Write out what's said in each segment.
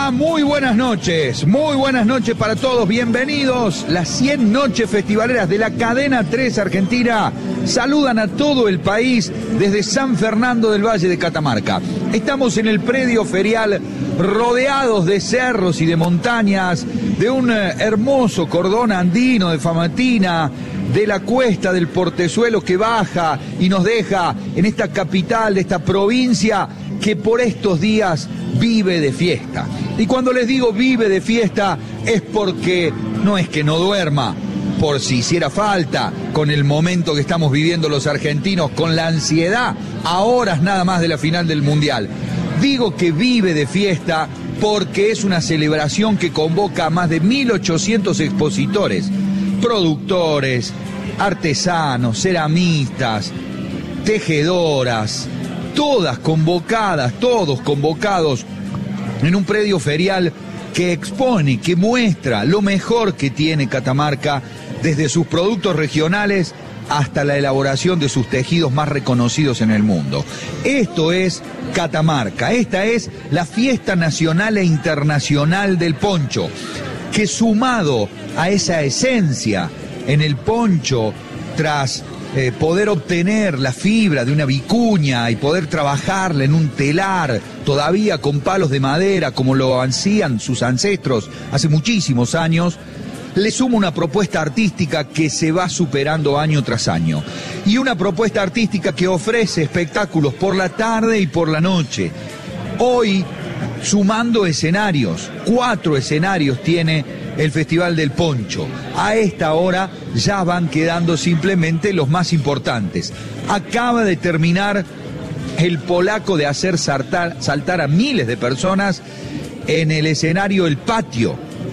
va? Muy buenas noches para todos, bienvenidos. Las 100 noches festivaleras de la Cadena 3 Argentina saludan a todo el país desde San Fernando del Valle de Catamarca. Estamos en el predio ferial rodeados de cerros y de montañas, de un hermoso cordón andino de Famatina, de la cuesta del Portezuelo que baja y nos deja en esta capital de esta provincia que por estos días vive de fiesta. Y cuando les digo vive de fiesta es porque no es que no duerma, por si hiciera falta, con el momento que estamos viviendo los argentinos, con la ansiedad a horas nada más de la final del Mundial. Digo que vive de fiesta porque es una celebración que convoca a más de 1.800 expositores, productores, artesanos, ceramistas, tejedoras, todas convocadas, todos convocados en un predio ferial que expone, que muestra lo mejor que tiene Catamarca, desde sus productos regionales hasta la elaboración de sus tejidos más reconocidos en el mundo. Esto es Catamarca, esta es la fiesta nacional e internacional del poncho, que sumado a esa esencia en el poncho, tras poder obtener la fibra de una vicuña y poder trabajarla en un telar, todavía con palos de madera, como lo hacían sus ancestros hace muchísimos años, le suma una propuesta artística que se va superando año tras año. Y una propuesta artística que ofrece espectáculos por la tarde y por la noche. Hoy, sumando escenarios, 4 escenarios tiene el Festival del Poncho. A esta hora ya van quedando simplemente los más importantes. Acaba de terminar el polaco de hacer saltar a miles de personas en el escenario El Patio,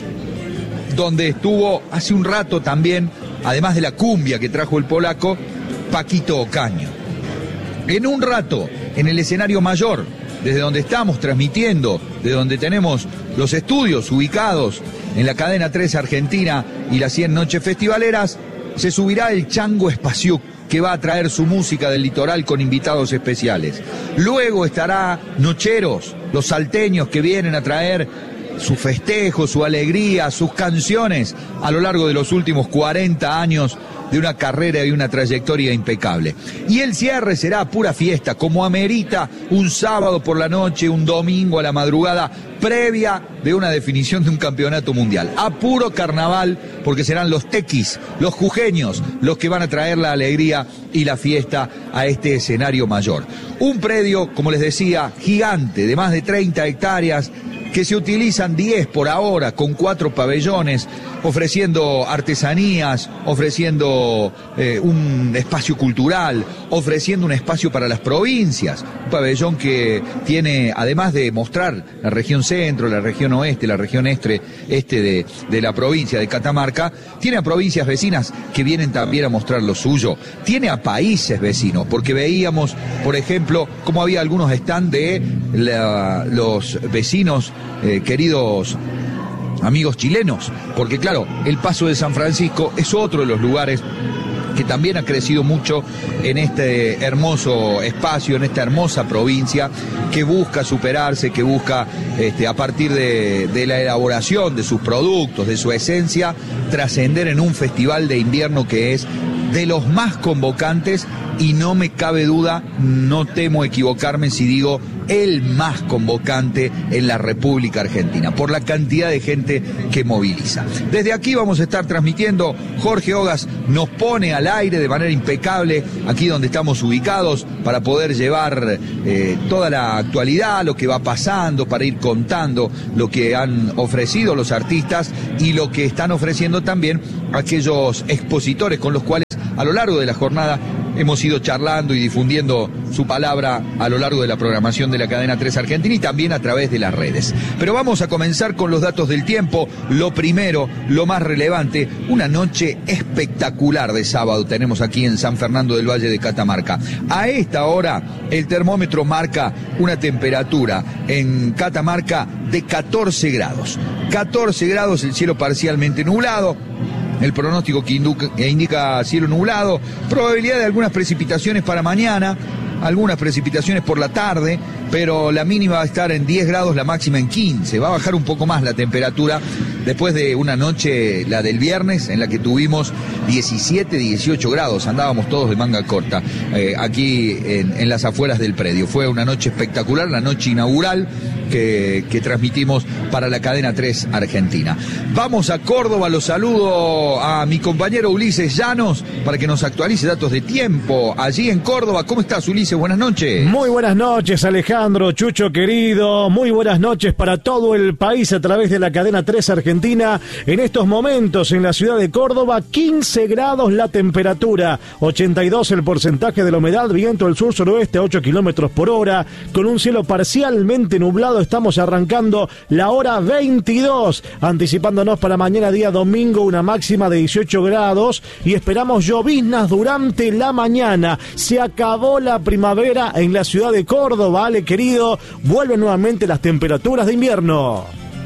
donde estuvo hace un rato también, además de la cumbia que trajo el polaco, Paquito Ocaño. En un rato, en el escenario mayor, desde donde estamos transmitiendo, de donde tenemos los estudios ubicados en la Cadena 3 Argentina y las 100 noches festivaleras, se subirá el Chango Espaciuc, que va a traer su música del litoral con invitados especiales. Luego estará Nocheros, los salteños que vienen a traer su festejo, su alegría, sus canciones a lo largo de los últimos 40 años de una carrera y una trayectoria impecable. Y el cierre será pura fiesta, como amerita un sábado por la noche, un domingo a la madrugada, previa de una definición de un campeonato mundial. A puro carnaval, porque serán los tequis, los jujeños, los que van a traer la alegría y la fiesta a este escenario mayor. Un predio, como les decía, gigante, de más de 30 hectáreas, que se utilizan 10 por ahora, con 4 pabellones, ofreciendo artesanías, ofreciendo un espacio cultural, ofreciendo un espacio para las provincias. Un pabellón que tiene, además de mostrar la región centro, la región oeste, la región este de la provincia de Catamarca, tiene a provincias vecinas que vienen también a mostrar lo suyo. Tiene a países vecinos, porque veíamos, por ejemplo, cómo había algunos stands de los vecinos, queridos amigos chilenos, porque claro, el Paso de San Francisco es otro de los lugares que también ha crecido mucho en este hermoso espacio, en esta hermosa provincia, que busca superarse, que busca, a partir de la elaboración de sus productos, de su esencia, trascender en un festival de invierno que es de los más convocantes, y no me cabe duda, no temo equivocarme si digo el más convocante en la República Argentina, por la cantidad de gente que moviliza. Desde aquí vamos a estar transmitiendo. Jorge Ogas nos pone al aire de manera impecable aquí donde estamos ubicados, para poder llevar toda la actualidad, lo que va pasando, para ir contando lo que han ofrecido los artistas y lo que están ofreciendo también aquellos expositores con los cuales a lo largo de la jornada hemos ido charlando y difundiendo su palabra a lo largo de la programación de la Cadena 3 Argentina y también a través de las redes. Pero vamos a comenzar con los datos del tiempo. Lo primero, lo más relevante, una noche espectacular de sábado tenemos aquí en San Fernando del Valle de Catamarca. A esta hora el termómetro marca una temperatura en Catamarca de 14 grados. 14 grados, el cielo parcialmente nublado. El pronóstico que indica cielo nublado, probabilidad de algunas precipitaciones para mañana, algunas precipitaciones por la tarde, pero la mínima va a estar en 10 grados, la máxima en 15. Va a bajar un poco más la temperatura después de una noche, la del viernes, en la que tuvimos 17, 18 grados. Andábamos todos de manga corta aquí en las afueras del predio. Fue una noche espectacular, la noche inaugural que transmitimos para la cadena 3 Argentina. Vamos a Córdoba, los saludo a mi compañero Ulises Llanos para que nos actualice datos de tiempo allí en Córdoba. ¿Cómo estás, Ulises? Buenas noches. Muy buenas noches, Alejandro, Chucho querido. Muy buenas noches para todo el país a través de la cadena 3 Argentina. En estos momentos en la ciudad de Córdoba, 15 grados la temperatura, 82 el porcentaje de la humedad, viento del sur-suroeste a 8 kilómetros por hora, con un cielo parcialmente nublado. Estamos arrancando la hora 22, anticipándonos para mañana día domingo una máxima de 18 grados y esperamos lloviznas durante la mañana. Se acabó la primavera en la ciudad de Córdoba, Ale querido, vuelven nuevamente las temperaturas de invierno.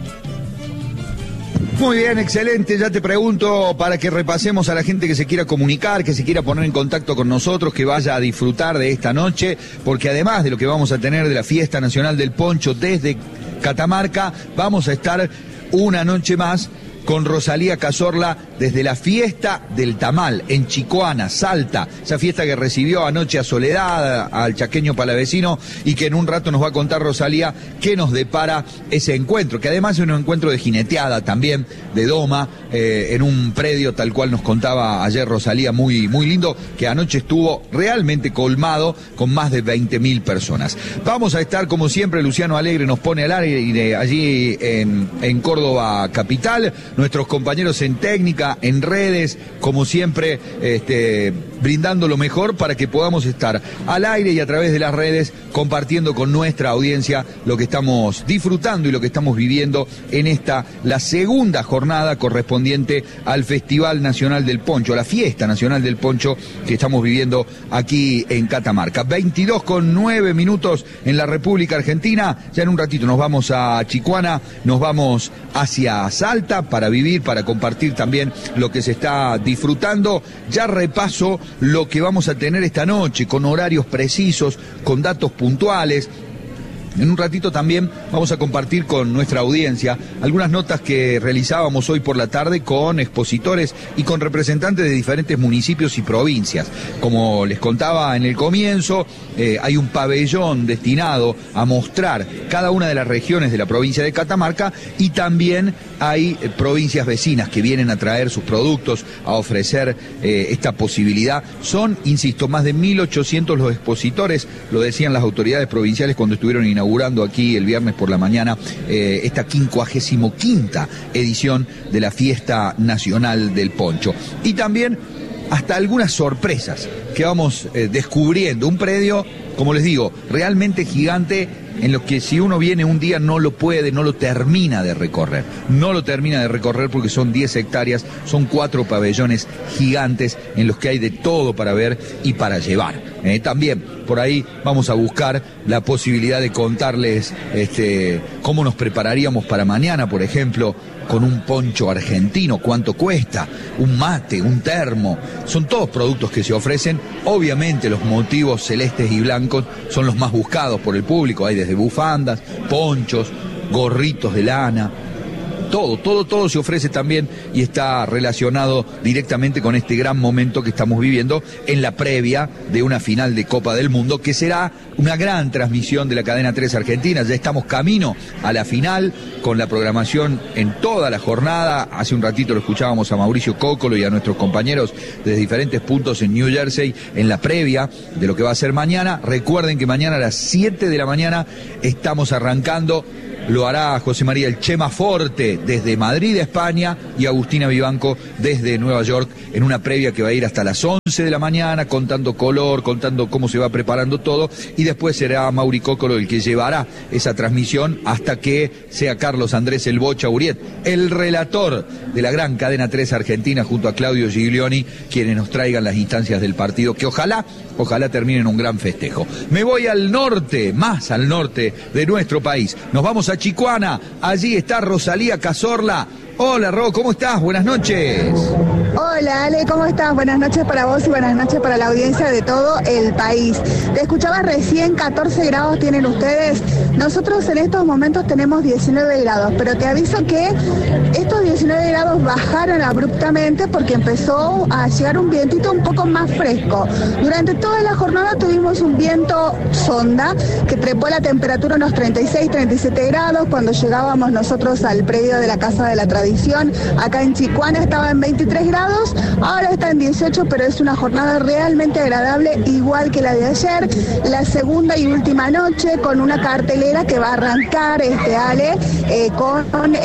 Muy bien, excelente. Ya te pregunto para que repasemos a la gente que se quiera comunicar, que se quiera poner en contacto con nosotros, que vaya a disfrutar de esta noche, porque además de lo que vamos a tener de la Fiesta Nacional del Poncho desde Catamarca, vamos a estar una noche más con Rosalía Cazorla desde la Fiesta del Tamal en Chicoana, Salta, esa fiesta que recibió anoche a Soledad, al chaqueño palavecino, y que en un rato nos va a contar Rosalía qué nos depara ese encuentro, que además es un encuentro de jineteada también, de doma, en un predio tal cual nos contaba ayer Rosalía, muy, muy lindo, que anoche estuvo realmente colmado con más de 20.000 personas. Vamos a estar como siempre, Luciano Alegre nos pone al aire allí en Córdoba capital, nuestros compañeros en técnica, en redes, como siempre, brindando lo mejor para que podamos estar al aire y a través de las redes compartiendo con nuestra audiencia lo que estamos disfrutando y lo que estamos viviendo en la segunda jornada correspondiente al Festival Nacional del Poncho, a la Fiesta Nacional del Poncho que estamos viviendo aquí en Catamarca. 22:09 en la República Argentina. Ya en un ratito nos vamos a Chicoana, nos vamos hacia Salta para vivir, para compartir también lo que se está disfrutando. Ya repaso lo que vamos a tener esta noche, con horarios precisos, con datos puntuales. En un ratito también vamos a compartir con nuestra audiencia algunas notas que realizábamos hoy por la tarde con expositores y con representantes de diferentes municipios y provincias. Como les contaba en el comienzo, hay un pabellón destinado a mostrar cada una de las regiones de la provincia de Catamarca, y también hay provincias vecinas que vienen a traer sus productos, a ofrecer esta posibilidad. Son, insisto, más de 1.800 los expositores, lo decían las autoridades provinciales cuando estuvieron inaugurando aquí el viernes por la mañana esta 55ª edición de la Fiesta Nacional del Poncho. Y también hasta algunas sorpresas que vamos descubriendo. Un predio, como les digo, realmente gigante, en lo que si uno viene un día no lo termina de recorrer. No lo termina de recorrer porque son 10 hectáreas, son 4 pabellones gigantes en los que hay de todo para ver y para llevar. También por ahí vamos a buscar la posibilidad de contarles cómo nos prepararíamos para mañana, por ejemplo, con un poncho argentino, cuánto cuesta, un mate, un termo. Son todos productos que se ofrecen. Obviamente los motivos celestes y blancos son los más buscados por el público. Hay desde bufandas, ponchos, gorritos de lana. Todo se ofrece también y está relacionado directamente con este gran momento que estamos viviendo en la previa de una final de Copa del Mundo, que será una gran transmisión de la cadena 3 Argentina. Ya estamos camino a la final con la programación en toda la jornada. Hace un ratito lo escuchábamos a Mauricio Cócolo y a nuestros compañeros desde diferentes puntos en New Jersey en la previa de lo que va a ser mañana. Recuerden que mañana a las 7 de la mañana estamos arrancando. Lo hará José María El Chema Forte desde Madrid, España, y Agustina Vivanco desde Nueva York, en una previa que va a ir hasta las 11 de la mañana, contando color, contando cómo se va preparando todo, y después será Mauri Cócolo el que llevará esa transmisión hasta que sea Carlos Andrés El Bocha Uriet, el relator de la gran cadena 3 Argentina, junto a Claudio Giglioni, quienes nos traigan las instancias del partido, que ojalá terminen un gran festejo. Me voy al norte, más al norte de nuestro país. Nos vamos a Chicoana, allí está Rosalía Cazorla. Hola, Ro, ¿cómo estás? Buenas noches. Hola, Hola Ale, ¿cómo estás? Buenas noches para vos y buenas noches para la audiencia de todo el país. Te escuchaba recién, 14 grados tienen ustedes. Nosotros en estos momentos tenemos 19 grados, pero te aviso que estos 19 grados bajaron abruptamente porque empezó a llegar un vientito un poco más fresco. Durante toda la jornada tuvimos un viento sonda que trepó la temperatura unos 36, 37 grados. Cuando llegábamos nosotros al predio de la Casa de la Tradición, acá en Chicuana estaba en 23 grados, ahora está en 18, pero es una jornada realmente agradable, igual que la de ayer, la segunda y última noche, con una cartelera que va a arrancar, Ale, con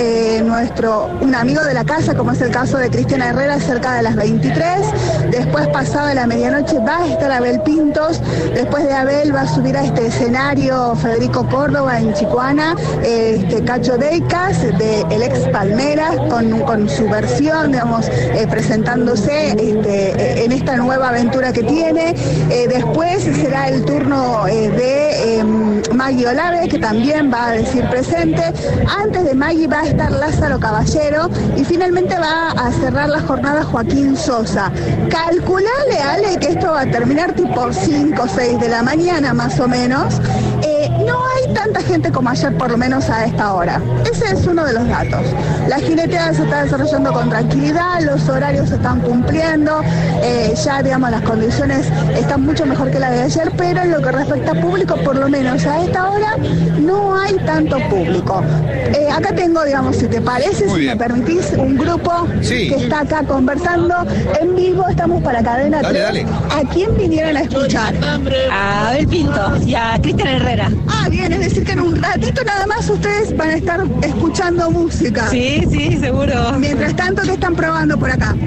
un amigo de la casa, como es el caso de Cristiana Herrera, cerca de las 23, después pasada la medianoche va a estar Abel Pintos, después de Abel va a subir a este escenario Federico Córdoba en Chicuana, Cacho Deicas, de el ex Palmeras, con su versión, digamos, presentándose en esta nueva aventura que tiene. Después será el turno de Maggie Olave, que también va a decir presente. Antes de Maggie va a estar Lázaro Caballero y finalmente va a cerrar la jornada Joaquín Sosa. Calculale, Ale, que esto va a terminar tipo 5 o 6 de la mañana más o menos. No hay tanta gente como ayer, por lo menos a esta hora. Ese es uno de los datos. La jineteada se está desarrollando con tranquilidad, los horarios se están cumpliendo, ya digamos las condiciones están mucho mejor que la de ayer, pero en lo que respecta a público, por lo menos a esta hora, no hay tanto público. Acá tengo, digamos, si te parece, si me permitís, un grupo que está acá conversando en vivo, estamos para Cadena 3. Dale. ¿A quién vinieron a escuchar? A Abel Pinto y a Cristian Herrera. Ah, bien, es decir que en un ratito nada más ustedes van a estar escuchando música. Sí, seguro. Mientras tanto, ¿qué están probando por acá?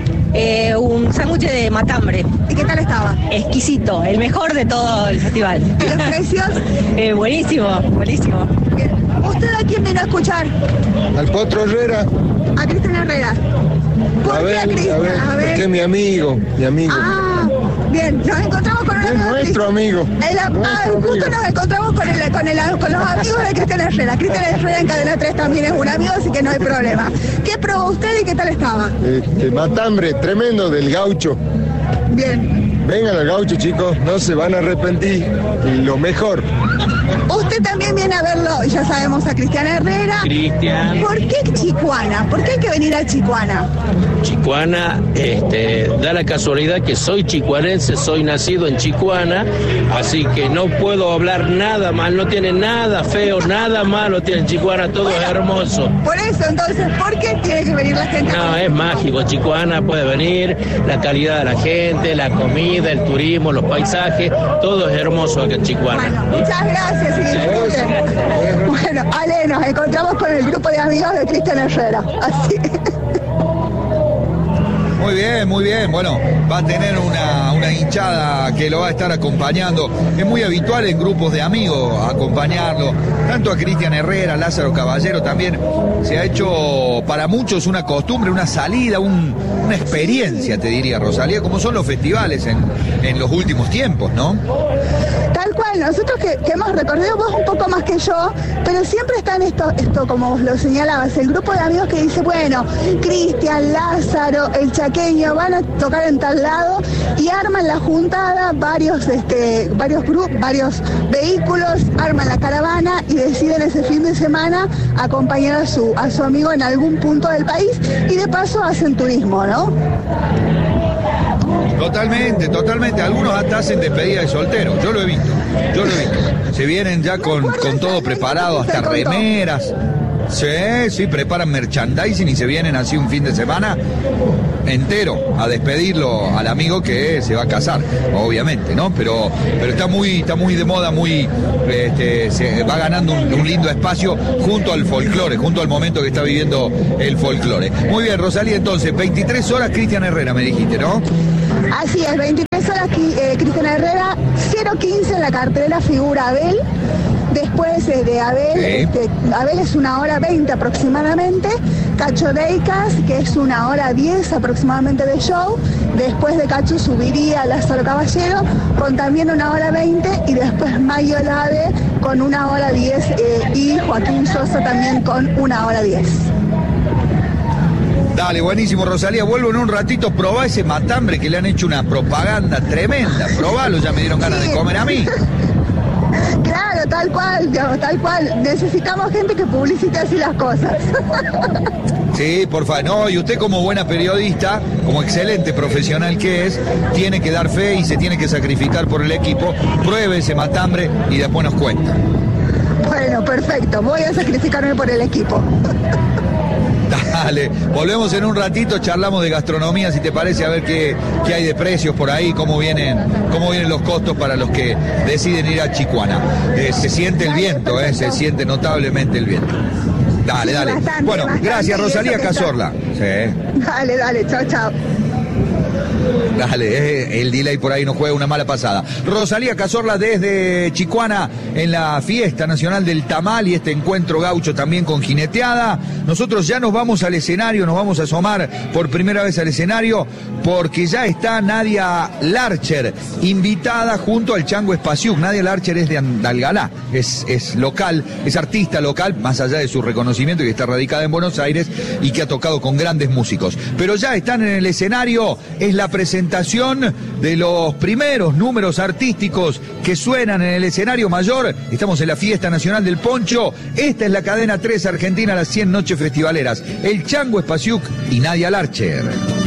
Un sándwich de matambre. ¿Y qué tal estaba? Exquisito, el mejor de todo el festival. ¿Y los precios? Buenísimo. ¿Usted a quién vino a escuchar? Al Potro Herrera. A Cristian Herrera. ¿Por qué a Cristian? A ver. Porque es mi amigo. Ah, bien, nos encontramos con un amigo. Es nuestro amigo. Justo nos encontramos con los amigos de Cristian Herrera. Cristian Herrera en Cadena 3 también es un amigo, así que no hay problema. ¿Qué probó usted y qué tal estaba? Matambre, tremendo del gaucho. Bien. Vengan al gaucho, chicos, no se van a arrepentir. Y lo mejor. Usted también viene a verlo, ya sabemos, a Cristian Herrera. Cristian. ¿Por qué Chicuana? ¿Por qué hay que venir a Chicuana? Chicuana, da la casualidad que soy chicuanense, soy nacido en Chicuana, así que no puedo hablar nada mal, no tiene nada feo, nada malo tiene Chicuana, todo es hermoso. Por eso, entonces, ¿por qué tiene que venir la gente? No, es mágico, Chicuana puede venir, la calidad de la gente, la comida, el turismo, los paisajes, todo es hermoso acá en Chicuana. Bueno, muchas gracias y disfruten. Bueno, Ale, nos encontramos con el grupo de amigos de Cristian Herrera, así. Muy bien. Bueno, va a tener una hinchada que lo va a estar acompañando. Es muy habitual en grupos de amigos acompañarlo. Tanto a Cristian Herrera, Lázaro Caballero también. Se ha hecho para muchos una costumbre, una salida, una experiencia, te diría, Rosalía, como son los festivales en los últimos tiempos, ¿no? Tal cual, nosotros que hemos recorrido, vos un poco más que yo, pero siempre están esto como vos lo señalabas, el grupo de amigos que dice, bueno, Cristian, Lázaro, el Chaqueño van a tocar en tal lado y arman la juntada, varios grupos, varios vehículos, arman la caravana y deciden ese fin de semana acompañar a su amigo en algún punto del país y de paso hacen turismo, ¿no? Totalmente. Algunos hasta hacen despedida de soltero. Yo lo he visto. Se vienen ya con todo preparado, hasta remeras. Sí, preparan merchandising y se vienen así un fin de semana entero a despedirlo al amigo que se va a casar, obviamente, ¿no? Pero está muy de moda, se va ganando un lindo espacio junto al folclore, junto al momento que está viviendo el folclore. Muy bien, Rosalía, entonces, 23 horas Cristian Herrera, me dijiste, ¿no? Así es, 23 horas Cristian Herrera, 0:15 en la cartelera figura Abel. Después de Abel, Abel es 1:20 aproximadamente, Cacho Deicas, que es 1:10 aproximadamente de show, después de Cacho subiría Lázaro Caballero con también 1:20 y después Maggie Olave con 1:10 y Joaquín Sosa también con 1:10. Dale, buenísimo, Rosalía. Vuelvo en un ratito. Probá ese matambre que le han hecho una propaganda tremenda. Probalo, ya me dieron ganas de comer a mí. Claro, tal cual, digamos, tal cual. Necesitamos gente que publicite así las cosas. Sí, por favor. No, y usted como buena periodista, como excelente profesional que es, tiene que dar fe y se tiene que sacrificar por el equipo. Pruebe ese matambre y después nos cuenta. Bueno, perfecto. Voy a sacrificarme por el equipo. Dale, volvemos en un ratito, charlamos de gastronomía, si te parece, a ver qué hay de precios por ahí, cómo vienen los costos para los que deciden ir a Chicuana. Se siente el viento, se siente notablemente el viento. Dale, dale. Bueno, gracias, Rosalía Cazorla. Sí. Dale, chao. Dale, el delay por ahí nos juega una mala pasada. Rosalía Cazorla desde Chicuana en la fiesta nacional del tamal y este encuentro gaucho también con jineteada. Nosotros ya nos vamos al escenario, nos vamos a asomar por primera vez al escenario porque ya está Nadia Larcher, invitada junto al Chango Espasiuk. Nadia Larcher es de Andalgalá, es local, es artista local, más allá de su reconocimiento, que está radicada en Buenos Aires y que ha tocado con grandes músicos. Pero ya están en el escenario, es la presentación de los primeros números artísticos que suenan en el escenario mayor. Estamos en la Fiesta Nacional del Poncho. Esta es la cadena 3 Argentina, las 100 noches festivaleras. El Chango Espasiuk y Nadia Larcher.